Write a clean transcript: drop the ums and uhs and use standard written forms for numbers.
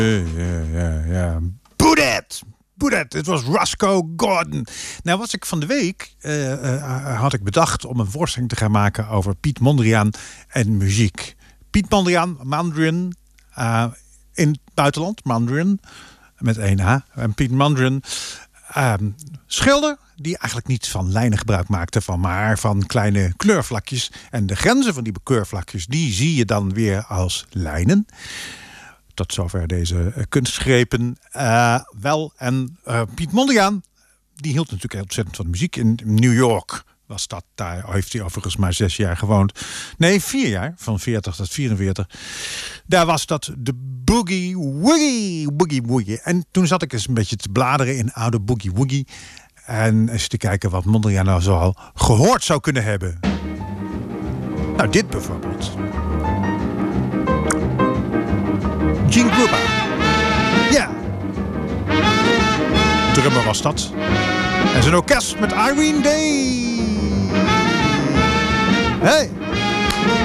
Ja. Boudet! Het was Roscoe Gordon. Nou was ik van de week, had ik bedacht om een voorstelling te gaan maken over Piet Mondriaan en muziek. Piet Mondriaan, Mandarin, in het buitenland, Mandarin, met 1 H. En Piet Mondriaan, schilder die eigenlijk niet van lijnen gebruik maakte, maar van kleine kleurvlakjes. En de grenzen van die kleurvlakjes, die zie je dan weer als lijnen. Tot zover deze kunstgrepen. Piet Mondriaan, die hield natuurlijk heel ontzettend van de muziek. In New York was dat. Daar heeft hij overigens maar 6 jaar gewoond. Nee, 4 jaar. Van 40 tot 44. Daar was dat de Boogie Woogie. En toen zat ik eens een beetje te bladeren in oude Boogie Woogie. En eens te kijken wat Mondriaan nou zoal gehoord zou kunnen hebben. Nou, dit bijvoorbeeld. Gene Krupa. Ja. Drummer was dat. En zijn orkest met Irene Day. Hey.